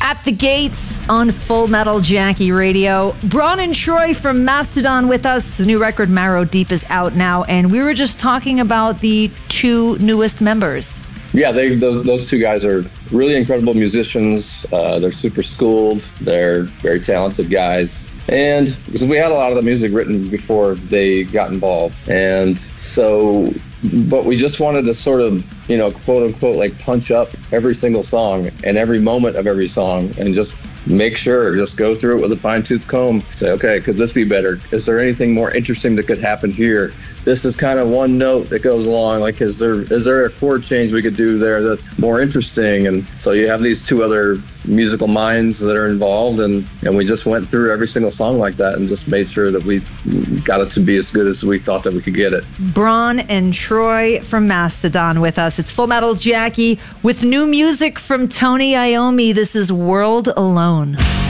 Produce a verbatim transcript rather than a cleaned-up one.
At the Gates on Full Metal Jackie Radio. Braun and Troy from Mastodon with us. The new record, Marrow Deep, is out now, and we were just talking about the two newest members. Yeah, they those, those two guys are really incredible musicians. Uh, they're super schooled. They're very talented guys. And because we had a lot of the music written before they got involved. And so, but we just wanted to sort of, you know, quote unquote, like punch up every single song and every moment of every song and just make sure, just go through it with a fine tooth comb. Say, okay, could this be better? Is there anything more interesting that could happen here? This is kind of one note that goes along. Like, is there is there a chord change we could do there that's more interesting? And so you have these two other musical minds that are involved, and, and we just went through every single song like that and just made sure that we got it to be as good as we thought that we could get it. Braun and Troy from Mastodon with us. It's Full Metal Jackie with new music from Tony Iommi. This is World Alone.